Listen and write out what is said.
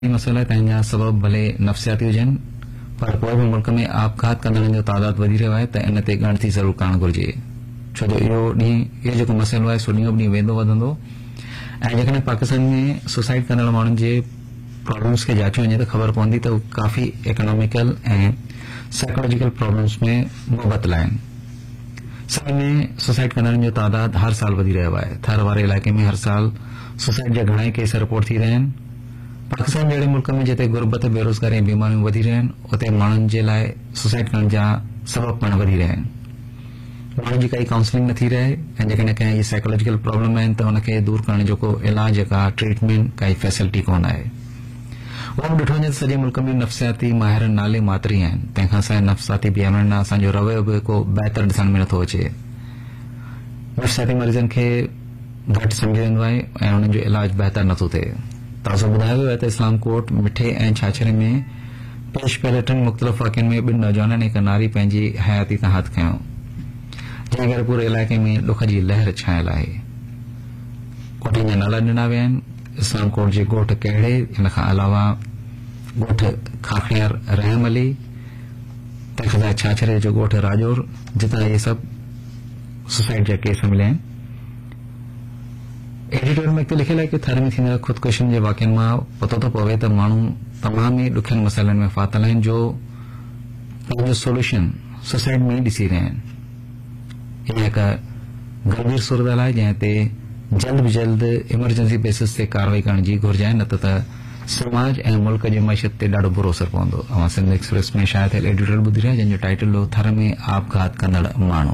मसइला तंहिंजा सबब भले नफ़्सियाती हुजनि पर कोई भी मुल्क में आपघात कंदड़नि जो तादाद वधी रहियो आहे त इन ते ॻणती ज़रूर करणु घुर्जे छो जो इहो जेको मसइलो आहे सो ॾींहों ॾींहुं वेंदो वधंदो ऐं जेकॾहिं पाकिस्तान में सुसाइड कंदड़ माण्हुनि जे प्रॉब्लम्स खे जाचियो वञे त ख़बर पवंदी त उहे काफ़ी इकोनॉमिकल ऐं साइकोलॉजिकल प्रॉब्लम्स में मुबतला आहिनि। सभिनी में सुसाइड कंदड़नि जो तादाद हर साल वधी रहियो आहे। थर वारे इलाइक़े में हर साल सुसाइड जा घणा ई केस रिपोर्ट थी रहिया आहिनि। पाकिस्तान जहिड़े मुल्क में जिते गुरबत बेरोज़गारी ऐं बीमारियूं वधी रहियूं आहिनि उते माण्हुनि जे लाइ सुसाइड करण जा सबब पिणु वधी रहिया आहिनि। माण्हुनि जी काई काउंसलिंग न थी रहे ऐं जेकॾहिं कंहिं इहे साइकोलॉजिकल प्रॉब्लम आहिनि त उनखे दूर करण जो को इलाज का ट्रीटमेंट काई फैसिलिटी कोन आहे। उहो बि ॾिठो वञे त सॼे मुल्क में नफ़्सियाती माहिर नाले मातरी आहिनि। तंहिंखां सवाइ नफ़्सियाती बीमारियुनि ॾांहुं असांजो रवैयो बि को बहितर ॾिसण में नथो अचे। नफ़्सियाती मरीज़नि खे घटि सम्झियो वेंदो आहे ऐं उन्हनि जो इलाज बहितर नथो थिए। ताज़ो ॿुधायो वियो आहे त इस्लाम कोर्ट मिठे ऐं छाछरे में पेश पियल 3 मुख़्तलिफ़ वाक़िअनि में 2 नौजवाननि ऐं हिक नारी पंहिंजी हयाती तां हथ खंयो जंहिं करे पूरे इलाइक़े में ॾुख जी लहर छायल आहे। कोठियुनि जा नाला ॾिना विया आहिनि। इस्लाम कोर्ट जे ॻोठ कहिड़े, इन खां अलावा ॻोठ खाखियार रहम अली, तंहिंखां सवाइ छाछरे जो ॻोठ राजौर जितां इहे सभु सुसाइड जा केस मिलिया आहिनि। एडिटोरियल में लिखियल आहे कि थर में थींदड़ ख़ुदकुशियुनि जे वाक़िअनि मां पतो थो पवे त माण्हू तमाम ई ॾुखियनि मसइलनि में फाथल आहिनि जो पंहिंजो सोल्यूशन सुसाइड में ई ॾिसी रहिया आहिनि। हीअ हिक गंभीर सूरत आहे जंहिं ते जल्द बि जल्द इमरजेंसी बेसिस ते कार्रवाई करण जी घुर्ज आहे, न त समाज ऐं मुल्क जी मईशत ते ॾाढो बुरो असर पवंदो। अवां सिंध एक्सप्रेस में शाया थियल एडिटोरियल ॿुधी रहिया जंहिंजो टाइटल हो थर में आपघात कंदड़ माण्हू।